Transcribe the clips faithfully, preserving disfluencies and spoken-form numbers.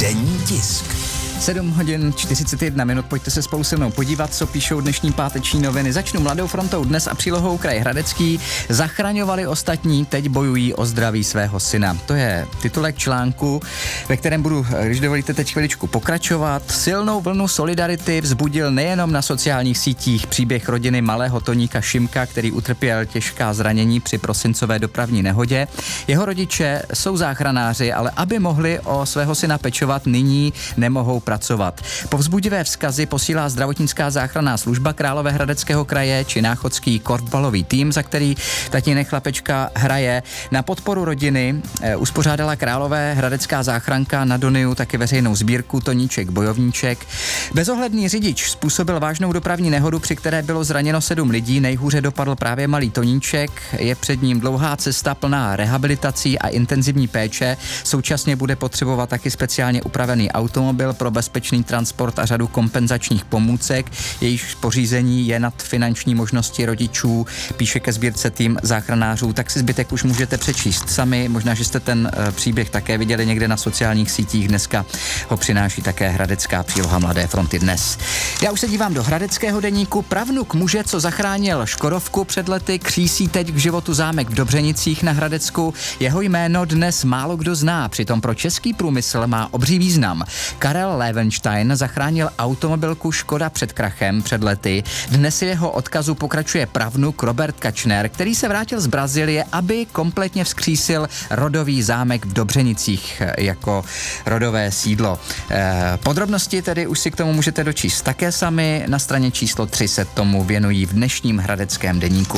Denní tisk. sedm hodin čtyřicet jedna minut, pojďte se spolu se mnou podívat, co píšou dnešní páteční noviny. Začnu Mladou frontou dnes a přílohou kraj Hradecký. Zachraňovali ostatní, teď bojují o zdraví svého syna. To je titulek článku, ve kterém budu, když dovolíte, teď chviličku pokračovat. Silnou vlnu solidarity vzbudil nejenom na sociálních sítích příběh rodiny malého Toníka Šimka, který utrpěl těžká zranění při prosincové dopravní nehodě. Jeho rodiče jsou záchranáři, ale aby mohli o svého syna pečovat, nyní nemohou pracovat. Povzbudivé vzkazy posílá zdravotnická záchranná služba Královéhradeckého kraje či náchodský korfbalový tým, za který tatínek chlapečka hraje. Na podporu rodiny e, uspořádala Královéhradecká záchranka na Doniu taky veřejnou sbírku Toníček bojovníček. Bezohledný řidič způsobil vážnou dopravní nehodu, při které bylo zraněno sedm lidí. Nejhůře dopadl právě malý Toníček. Je před ním dlouhá cesta plná rehabilitací a intenzivní péče. Současně bude potřebovat taky speciálně upravený automobil pro bezpečný transport a řadu kompenzačních pomůcek. Jejíž pořízení je nad finanční možnosti rodičů, píše ke sbírce tým záchranářů. Tak si zbytek už můžete přečíst sami. Možná, že jste ten e, příběh také viděli někde na sociálních sítích. Dneska ho přináší také hradecká příloha Mladé fronty dnes. Já už se dívám do hradeckého deníku. Pravnuk muže, co zachránil Škodovku před lety, křísí teď k životu zámek v Dobřenicích na Hradecku. Jeho jméno dnes málo kdo zná, přitom pro český průmysl má obří význam. Karel Levenstein zachránil automobilku Škoda před krachem před lety. Dnes jeho odkazu pokračuje pravnuk Robert Kačner, který se vrátil z Brazílie, aby kompletně vzkřísil rodový zámek v Dobřenicích jako rodové sídlo. Eh, podrobnosti tedy už si k tomu můžete dočíst také sami. Na straně číslo tři se tomu věnují v dnešním hradeckém deníku.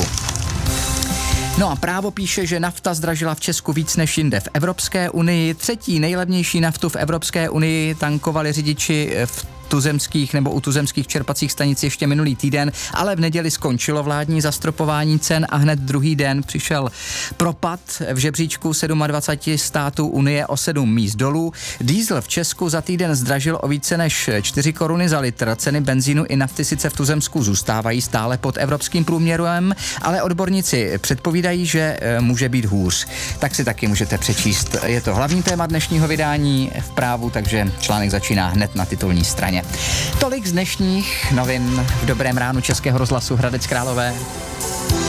No a Právo píše, že nafta zdražila v Česku víc než jinde v Evropské unii. Třetí nejlevnější naftu v Evropské unii tankovali řidiči v tuzemských nebo u tuzemských čerpacích stanic ještě minulý týden, ale v neděli skončilo vládní zastropování cen a hned druhý den přišel propad v žebříčku dvacet sedm států Unie o sedm míst dolů. Diesel v Česku za týden zdražil o více než čtyři koruny za litr. Ceny benzínu i nafty sice v tuzemsku zůstávají stále pod evropským průměrem, ale odborníci předpovídají, že může být hůř. Tak si taky můžete přečíst. Je to hlavní téma dnešního vydání v Právu, takže článek začíná hned na titulní straně. Tolik z dnešních novin v dobrém ránu Českého rozhlasu Hradec Králové.